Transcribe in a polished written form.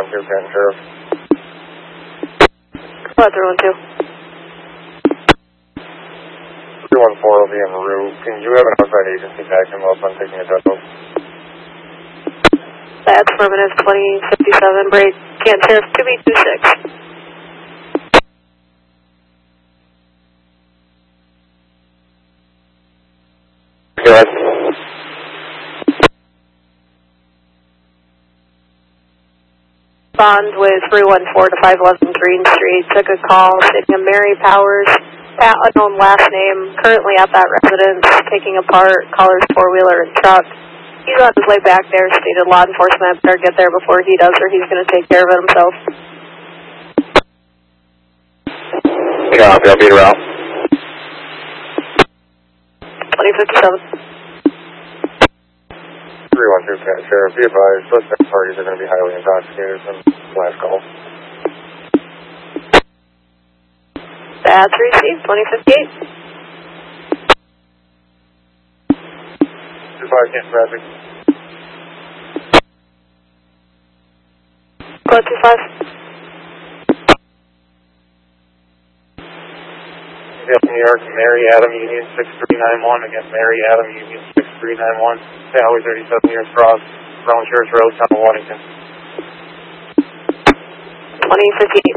312, Canton Sheriff. Go ahead, 312. 314 will be en route. Can you have an outside agency back him up on taking a demo? That's affirmative, 2057, break, Canton Sheriff, 2B26. Go ahead. Bond with 314 to 511 Green Street. Took a call stating a Mary Powers, unknown last name, currently at that residence, taking apart caller's four-wheeler and truck. He's on his way back there, stated law enforcement better get there before he does or he's going to take care of it himself. Yeah, I'll be around. 2057. 312, Canton Sheriff. Be advised, suspect parties are going to be highly intoxicated from last call. That's received, 2058. 25, Canton traffic. Go ahead, 25. Yes, New York, Mary Adam Union 6391 against Mary Adam Union 6391. Highway 37 Years Cross, Round Church Road, Town of Waddington. 2058.